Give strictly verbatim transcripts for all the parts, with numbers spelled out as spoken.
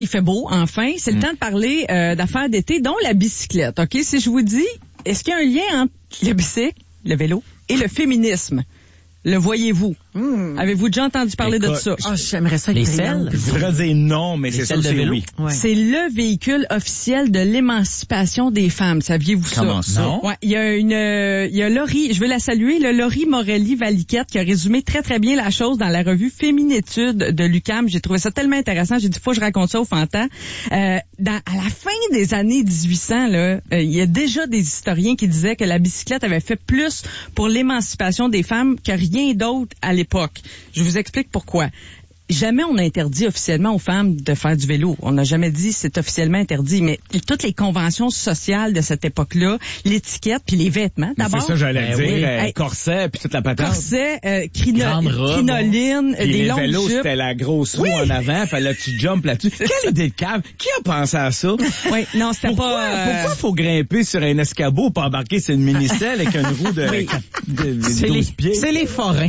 Il fait beau, enfin. C'est le mmh. temps de parler euh, d'affaires d'été, dont la bicyclette. OK? Si je vous dis, est-ce qu'il y a un lien entre le bicycle, le vélo et le féminisme? Le voyez-vous? Mmh. Avez-vous déjà entendu parler Écoute, de ça? Ah, oh, j'aimerais ça. Les selles? Je voudrais dire non, mais c'est ça que c'est oui. Ouais. C'est le véhicule officiel de l'émancipation des femmes. Saviez-vous ça? Comment ça? Non. Ouais, il y a une, euh, il y a Laurie, je veux la saluer, le Laurie Morelli-Valiquette qui a résumé très très bien la chose dans la revue Féminétude de l'U Q A M. J'ai trouvé ça tellement intéressant. J'ai dit, faut que je raconte ça au Fantan. Euh, dans, à la fin des années dix-huit cents, là, euh, il y a déjà des historiens qui disaient que la bicyclette avait fait plus pour l'émancipation des femmes que rien d'autre à l'époque. Je vous explique pourquoi. Jamais on a interdit officiellement aux femmes de faire du vélo. On n'a jamais dit c'est officiellement interdit, mais toutes les conventions sociales de cette époque-là, l'étiquette puis les vêtements, d'abord. C'est ça, j'allais ben dire, oui. euh, hey, corset puis toute la patente. Corset, euh, crino- crinoline, puis des les longues vélos, jupes. c'était la grosse roue oui. en avant, fallait que tu jumpes là-dessus. Quelle idée de cave? Qui a pensé à ça? Oui, non, c'était pourquoi, pas... Euh... Pourquoi faut grimper sur un escabeau pour embarquer sur une mini-selle avec une roue de, oui. de, de c'est douze les, pieds? C'est les forains.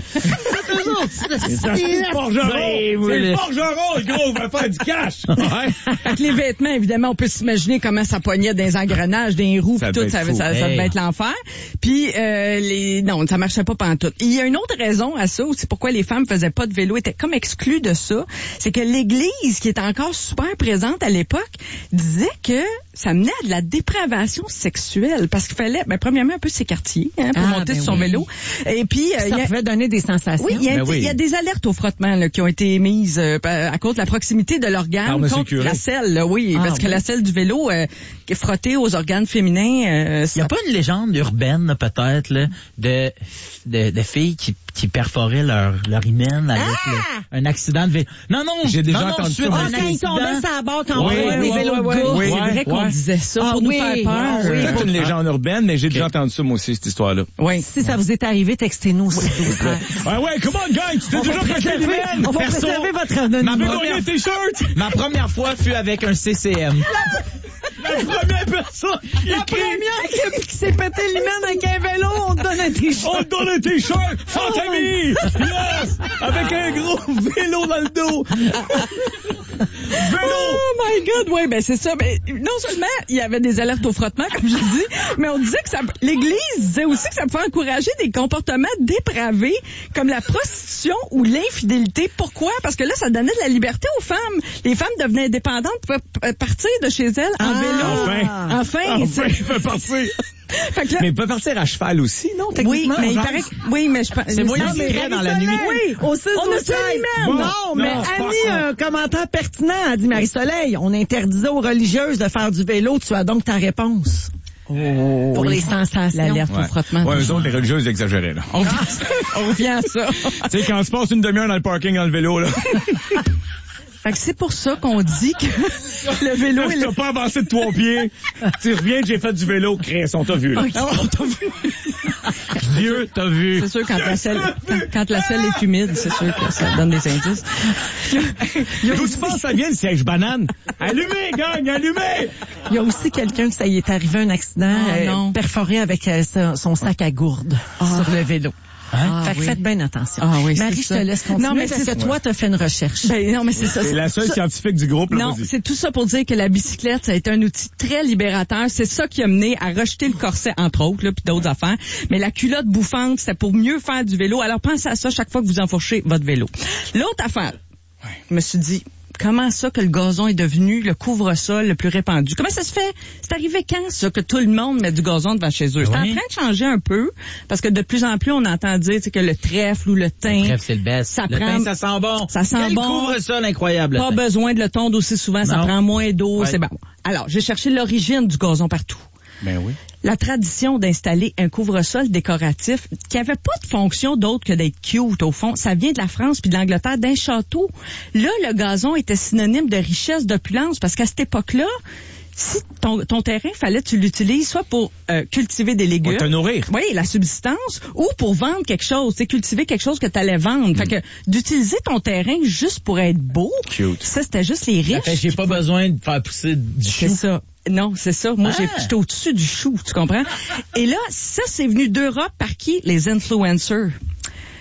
C'est le forgeron! C'est le forgeron, le gros, on va faire du cash! Ouais. Avec les vêtements, évidemment, on peut s'imaginer comment ça poignait des engrenages, des roues, puis tout, ça, ça, ça, ça devait être l'enfer. Puis, euh, les, non, ça marchait pas pantoute. Il y a une autre raison à ça, c'est pourquoi les femmes faisaient pas de vélo, étaient comme exclues de ça, c'est que l'Église, qui est encore super présente à l'époque, disait que ça menait à de la dépravation sexuelle, parce qu'il fallait, ben, premièrement, un peu s'écartiller, hein, pour ah, monter ben sur son oui. vélo. Et puis, ça euh, pouvait a... donner des sensations. Oui, il y, ben oui. y a des alertes au frottement là, qui ont été émises euh, à cause de la proximité de l'organe contre curé. La selle, là, oui, ah, parce oui. que la selle du vélo euh, qui est frottée aux organes féminins. Euh, il n'y a pas une légende urbaine, peut-être, là, de, de, de filles qui, qui perforaient leur, leur hymen avec ah! le, un accident de vélo. Non, non, j'ai déjà non, entendu non, ça. Ah, quand ils tombaient sur la barre, quand oui, on voit oui, des vélos de oui, gars. oui, c'est oui, vrai qu'on oui. disait ça ah, pour oui, nous faire peur. Ah, oui. C'est une légende urbaine, mais j'ai okay. déjà entendu ça, moi aussi, cette histoire-là. Oui. Si ça vous est arrivé, textez-nous aussi. Ah ouais, come on, gang, tu t'es déjà fait l'hymen. On va Perso, préserver votre anonymat. Ma première t-shirt. Ma première fois fut avec un C C M. La première personne qui La écrit... première qui, qui s'est pété l'hymen avec un vélo, on te donne un t-shirt. On te donne un t-shirt, Fantamie! Yes! Avec un gros vélo dans le dos. Vélo! Oh my God, oui, ben c'est ça. Ben, non seulement il y avait des alertes au frottement, comme je dis, mais on disait que ça, l'Église disait aussi que ça pouvait encourager des comportements dépravés, comme la prostitution ou l'infidélité. Pourquoi? Parce que là, ça donnait de la liberté aux femmes. Les femmes devenaient indépendantes, pouvaient partir de chez elles en ah, vélo. Enfin! Enfin! Enfin, il peut partir! Fait que là, mais il peut partir à cheval aussi, non? Oui, mais il paraît que, oui, mais je pense, c'est moins discret dans la nuit. Oui, au six on a ça bon, Non, mais Annie a un commentaire pertinent, a dit Marie-Soleil. On interdisait aux religieuses de faire du vélo. Tu as donc ta réponse. Oh, pour oui. les sensations. L'alerte ouais. au frottement. Ouais, eux autres, les religieuses exagéraient, là. On revient, on revient à ça. Tu sais, quand on se passe une demi-heure dans le parking dans le vélo, là. Fait que c'est pour ça qu'on dit que le vélo là, est... Tu n'as pas avancé de trois pieds. Tu reviens que j'ai fait du vélo. Chris, on t'a vu, là. Okay. On t'a vu. Dieu t'a vu. C'est sûr, quand la selle, quand, quand la selle est humide, c'est sûr que ça donne des indices. D'où tu penses ça vient, le siège banane? Allumez, gang, allumez! Il y a aussi quelqu'un que ça y est arrivé un accident oh, euh, non. perforé avec euh, son, son sac à gourde oh. sur le vélo. Hein? Ah, fait que oui. faites bien attention. Ah, oui, Marie, je te laisse continuer non, mais parce que toi, tu as fait une recherche. Ben, non, mais c'est ça. C'est la seule ça. scientifique du groupe. Là, non, vas-y. c'est tout ça pour dire que la bicyclette, ça a été un outil très libérateur. C'est ça qui a mené à rejeter le corset, entre autres, là, puis d'autres affaires. Mais la culotte bouffante, c'était pour mieux faire du vélo. Alors, pensez à ça chaque fois que vous enfourchez votre vélo. L'autre affaire, ouais. je me suis dit... Comment ça que le gazon est devenu le couvre-sol le plus répandu? Comment ça se fait? C'est arrivé quand, ça, que tout le monde met du gazon devant chez eux? Oui. C'est en train de changer un peu, parce que de plus en plus, on entend dire que le trèfle ou le thym... Le trèfle, c'est le best. Ça le prend... thym, ça sent bon. Ça sent Quel bon. couvre-sol incroyable. Pas besoin de le tondre aussi souvent, non. Ça prend moins d'eau, ouais. C'est bon. Alors, j'ai cherché l'origine du gazon partout. Ben oui. La tradition d'installer un couvre-sol décoratif qui avait pas de fonction d'autre que d'être cute, au fond, ça vient de la France puis de l'Angleterre, d'un château. Là, le gazon était synonyme de richesse, d'opulence, parce qu'à cette époque-là, si ton, ton terrain, fallait que tu l'utilises soit pour euh, cultiver des légumes. Pour te nourrir. Oui, la subsistance, ou pour vendre quelque chose. C'est cultiver quelque chose que tu allais vendre. Mm. Fait que d'utiliser ton terrain juste pour être beau, cute. Ça, c'était juste les riches. Fait que j'ai pas besoin de faire pousser du chou. C'est ça. Non, c'est ça. Moi, ah. j'étais au-dessus du chou, tu comprends? Et là, ça, c'est venu d'Europe par qui? Les influencers.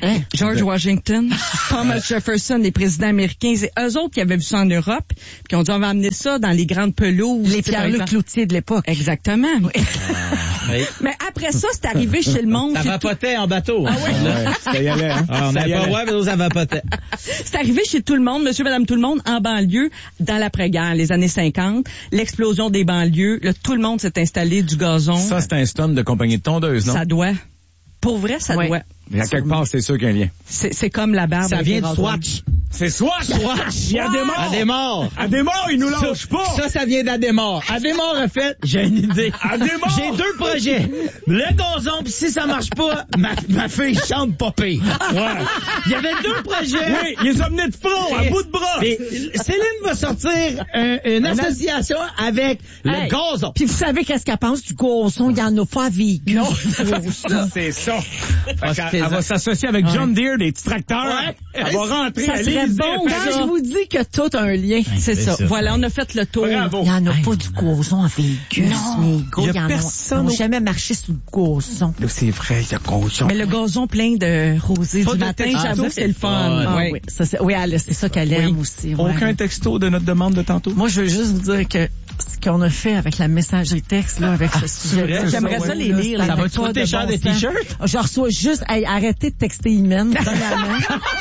Hein? George Washington, Thomas Jefferson, les présidents américains, c'est eux autres qui avaient vu ça en Europe, puis qui ont dit on va amener ça dans les grandes pelouses. Les Pierre-Luc Cloutier de l'époque. Exactement. Oui. Oui. Mais après ça, c'est arrivé chez le monde. Ça vapotait en bateau. Ah oui? Ouais, ça y allait, hein? Ah, on n'avait pas le droit, mais ça vapotait. C'est arrivé chez tout le monde, monsieur, madame, tout le monde, en banlieue, dans l'après-guerre, les années cinquante, l'explosion des banlieues, là, tout le monde s'est installé du gazon. Ça, c'est un stun de compagnie de tondeuse, non? Ça doit. Pour vrai, ça Ouais. doit. Mais à quelque part, c'est sûr qu'il y a un lien. C'est, c'est comme la barbe. Ça avec vient les du rasoirs. Swatch. C'est Swatch! Swatch! Il y a des morts! À des morts! À des morts, ils nous lâchent pas! Ça, ça vient d'Adémar. Adémar a fait, j'ai une idée. Adémar! J'ai deux projets. Le gazon, pis si ça marche pas, ma, ma fille chante pas pire. Ouais. Il y avait deux projets. Oui, ils ont mené de front, à Et- bout de bras! Et Céline va sortir un- une association avec le Hey. gazon. Puis vous savez qu'est-ce qu'elle pense du gazon? Il y en a pas vécu. Non. C'est ça. Ah, Fait c'est qu'elle- elle ça. va s'associer avec John Deere, des petits tracteurs. Ouais. Elle va rentrer Ça à serait l'Élysée. bon. Fait Quand que- je vous dis que tout a un lien. C'est c'est ça. ça. Voilà, on a fait le tour. Bravo. Il n'y en a Hey, pas du gazon à véhicule. Non. Les gars, Il y a ils en ont- personne ils n'ont au- jamais marché sur le gazon. Là, c'est vrai, il y a gazon. Mais le gazon plein de rosée Pas du de matin, texto. j'avoue que c'est le fun. Ah, Ah, Oui. oui, ça, c'est, oui, elle, c'est ça qu'elle aime aussi. ouais. Aucun texto de notre demande de tantôt? Moi, je veux juste vous dire que ce qu'on a fait avec la messagerie texte, là, avec ce sujet, vrai, j'aimerais ça les lire, Ça là. va va-tu coûter cher des t-shirts? Je reçois juste, hey, arrêtez de texter Imen, premièrement.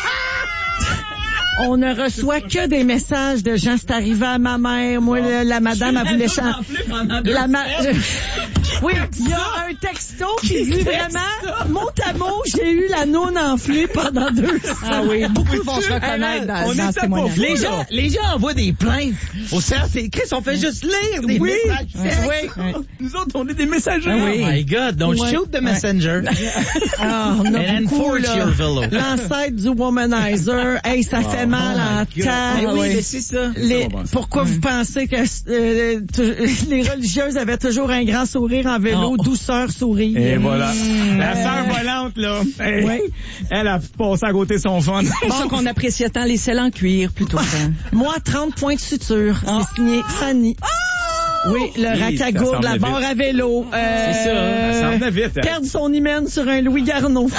On ne reçoit que des messages de gens. C'est arrivé à ma mère. Moi, la, la madame, elle voulait changer. La ma... Oui, il y a un texto qui dit vraiment, mot à mot, j'ai eu la non enflée pendant deux ans. Ah oui, beaucoup vont se reconnaître dans, On dans était ce pas témoignage. fous, Les gens, les gens envoient des plaintes au C R C. Chris, on fait juste lire des Oui. messages. Oui. Nous autres, on est des messagers. Ah oui. Oh my God, don't Ouais. shoot the messenger. Ah, on a And beaucoup, enforce là. your fellow. L'ancêtre du womanizer. Hey, ça fait mal en God. temps. Eh oui, Ouais. mais c'est ça. Les- bon, bon. pourquoi vous pensez que euh, tu- les religieuses avaient toujours un grand sourire en vélo, Oh. douceur sourire? Et voilà. La Euh, sœur volante, là. Hey, Oui. Elle a passé à côté de son fun. C'est pour ça qu'on appréciait tant les selles en cuir plutôt que... Moi, trente points de suture. C'est signé Fanny. Oui, le Oui, ça racagourde, la semblait barre vite. à vélo. Euh, C'est ça, ça semblait vite, hein. Perdre son hymen sur un Louis Garneau.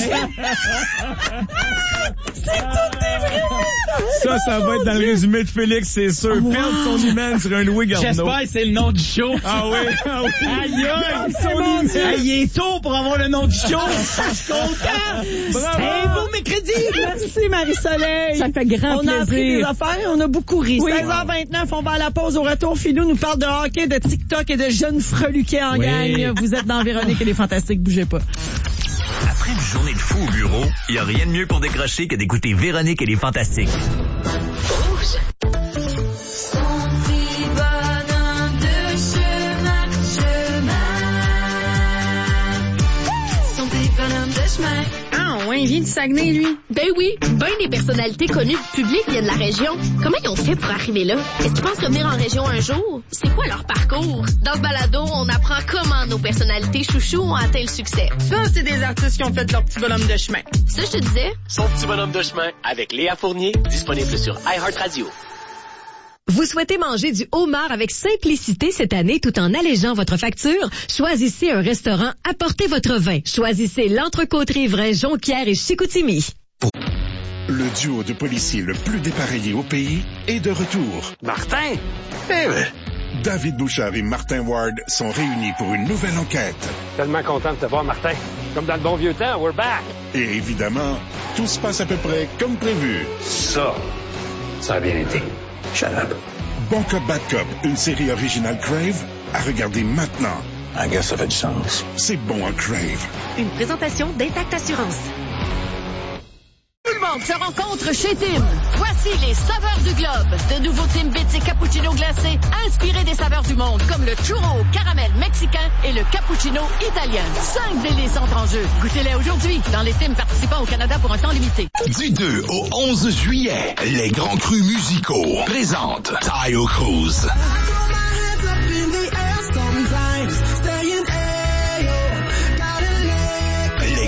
Ça, ça va être dans le résumé de Félix, c'est sûr. Wow. Perdre son hymen sur un Louis Garneau. J'espère que c'est le nom du show. Ah oui, ah oui. Aïe, aïe, C'est mon Dieu. Hey, il est tôt pour avoir le nom du show. Je suis content. Bravo. C'est un beau mercredi. Merci, Marie-Soleil. Ça fait grand On a appris des plaisir. affaires et on a beaucoup ri. Oui. seize heures vingt-neuf, on va à la pause. Au retour, Philou nous parle de hockey, de TikTok et de jeunes freluquets en Oui. gang. Vous êtes dans Véronique et les Fantastiques, bougez pas. Après une journée de fou au bureau, il n'y a rien de mieux pour décrocher que d'écouter Véronique et les Fantastiques. Ah, ouais, il vient du Saguenay, lui. Ben oui, ben des personnalités connues du public viennent de la région. Comment ils ont fait pour arriver là? Est-ce que tu penses revenir en région un jour? C'est quoi leur parcours? Dans ce balado, on apprend comment nos personnalités chouchous ont atteint le succès. Ça, c'est des artistes qui ont fait leur petit bonhomme de chemin. Ça, je te disais, Son petit bonhomme de chemin avec Léa Fournier, disponible sur iHeartRadio. Vous souhaitez manger du homard avec simplicité cette année tout en allégeant votre facture? Choisissez un restaurant, apportez votre vin. Choisissez l'Entrecôterie Vrin Jonquière et Chicoutimi. Le duo de policiers le plus dépareillé au pays est de retour. Martin! Eh ben, David Bouchard et Martin Ward sont réunis pour une nouvelle enquête. tellement content de te voir, Martin. Comme dans le bon vieux temps, we're back! Et évidemment, tout se passe à peu près comme prévu. Ça, ça a bien été. Shut up. Bon Cop, Bad Cop, une série originale Crave, à regarder maintenant. I guess ça fait du sens. C'est bon en Crave. Une présentation d'Intact Assurance. tout le monde se rencontre chez Tim. Voici les saveurs du globe. De nouveaux Timbits et cappuccino glacés inspirés des saveurs du monde, comme le churro au caramel mexicain et le cappuccino italien. Cinq délices entrent en jeu. Goûtez-les aujourd'hui dans les Tims participants au Canada pour un temps limité. Du deux au onze juillet, les grands crus musicaux présentent Taio Cruz.